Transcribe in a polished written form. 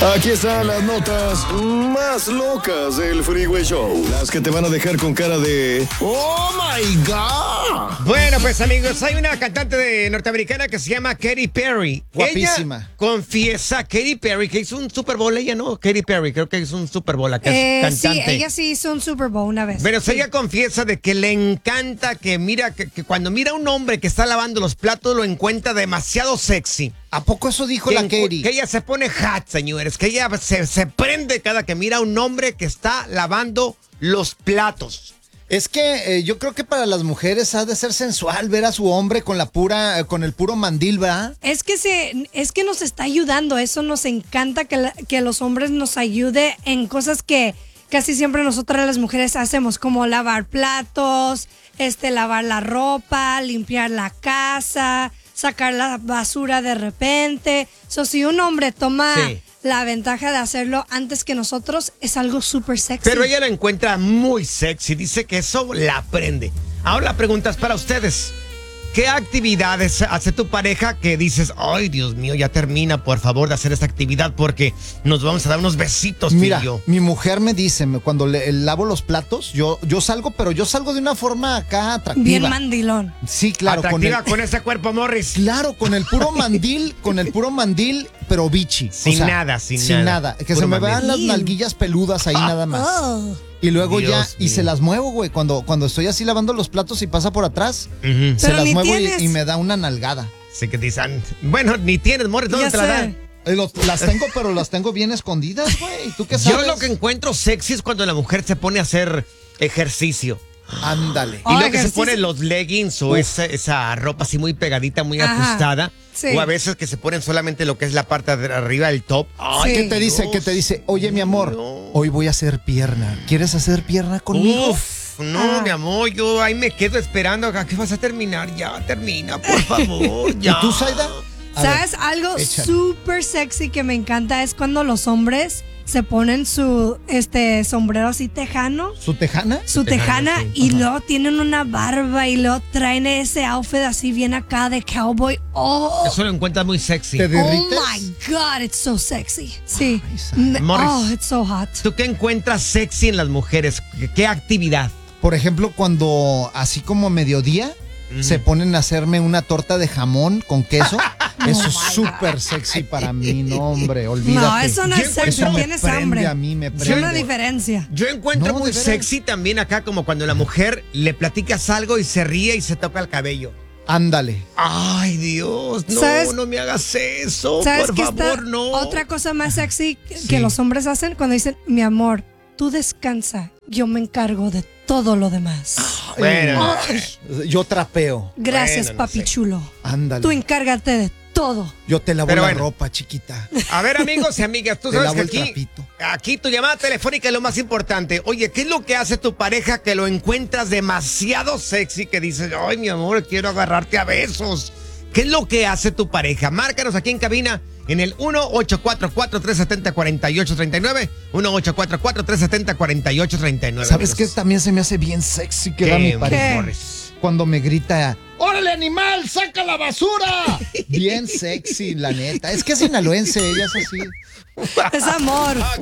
Aquí están las notas más locas del Freeway Show. Las que te van a dejar con cara de ¡Oh, my God! Bueno, pues amigos, hay una cantante norteamericana que se llama Katy Perry. Guapísima. Ella confiesa, Katy Perry, que hizo un Super Bowl, ella no, Katy Perry, creo que hizo un Super Bowl, que es cantante. Sí, ella sí hizo un Super Bowl una vez. Pero sí. ella confiesa de que le encanta que cuando mira a un hombre que está lavando los platos lo encuentra demasiado sexy. ¿A poco eso dijo la Katy? Que ella se pone hot, señores, que ella se prende cada que mira a un hombre que está lavando los platos. Es que yo creo que para las mujeres ha de ser sensual ver a su hombre con el puro mandil, ¿verdad? Es que nos está ayudando, eso nos encanta que los hombres nos ayude en cosas que casi siempre nosotras las mujeres hacemos, como lavar platos, lavar la ropa, limpiar la casa, sacar la basura de repente. Si un hombre toma la ventaja de hacerlo antes que nosotros, es algo súper sexy. Pero ella lo encuentra muy sexy, dice que eso la aprende. Ahora la pregunta es para ustedes. ¿Qué actividades hace tu pareja que dices, ay, Dios mío, ya termina, por favor, de hacer esta actividad porque nos vamos a dar unos besitos, Mira, tú y yo? mi mujer me dice, cuando lavo los platos, yo salgo, pero yo salgo de una forma acá atractiva. Bien mandilón. Sí, claro. Atractiva con ese cuerpo, Morris. Claro, con el puro mandil, pero bichi. Sin nada. Sin nada. Que Puro se me mandil. vean las nalguillas peludas ahí nada más. Oh. Y luego Dios y mío. se las muevo, güey. Cuando estoy así lavando los platos y pasa por atrás, Ujú. se Pero las ni muevo tienes. y me da una nalgada. Sí que dicen, bueno, ni tienes, Morris, ¿dónde Ya te la sé. dan? Las tengo, pero las tengo bien escondidas, güey. ¿Tú qué sabes? Yo lo que encuentro sexy es cuando la mujer se pone a hacer ejercicio. Ándale. Oh, Y luego que se ejercicio. pone los leggings o esa ropa así muy pegadita, muy Ajá. ajustada. Sí. O a veces que se ponen solamente lo que es la parte de arriba del top. Ay, Sí. ¿Qué te dice? ¿Qué te dice? Oye, mi amor, hoy voy a hacer pierna. ¿Quieres hacer pierna conmigo? Uf, no, mi amor, yo ahí me quedo esperando. ¿A qué vas a terminar? Ya, termina, por favor, ya. ¿Y tú, Zaida? A ¿Sabes? ver, Algo échale. súper sexy que me encanta es cuando los hombres se ponen su sombrero así tejano. ¿Su tejana? Su tejana, tejana sí. y luego tienen una barba y luego traen ese outfit así bien acá de cowboy. Oh, Eso lo encuentras muy sexy. ¿Te oh derrites? my God, it's so sexy. Sí. Ay, Sara. Morris. Oh, it's so hot. ¿Tú qué encuentras sexy en las mujeres? ¿Qué actividad? Por ejemplo, cuando así como a mediodía se ponen a hacerme una torta de jamón con queso. Eso es súper sexy para mí, no, hombre, olvídate. No, eso no Yo es sexy, Eso me tienes prende hambre. a mí, me Es prende. una diferencia. Yo encuentro No, muy de veras. sexy también acá como cuando la mujer le platicas algo y se ríe y se toca el cabello. Ándale. Ay, Dios, no, ¿Sabes? no me hagas eso, ¿Sabes por qué favor, está no. otra cosa más sexy que Sí. los hombres hacen cuando dicen, mi amor, tú descansa, yo me encargo de todo lo demás. Bueno, Yo trapeo. Gracias, bueno, no papi sé. chulo. Ándale. Tú encárgate de todo. Yo te lavo Pero la bueno. ropa, chiquita. a ver, amigos y amigas, tú Te sabes lavo que el aquí, trapito. aquí tu llamada telefónica es lo más importante. Oye, ¿qué es lo que hace tu pareja que lo encuentras demasiado sexy que dices, ay, mi amor, quiero agarrarte a besos? ¿Qué es lo que hace tu pareja? Márcanos aquí en cabina en el 1-844-370-4839, 1-844-370-4839. ¿Sabes qué también se me hace bien sexy que da ¿Qué, mi pareja? ¿Qué? Morris? Cuando me grita, ¡órale, animal, saca la basura! Bien sexy, la neta. Es que es sinaloense, ella es así. Es amor.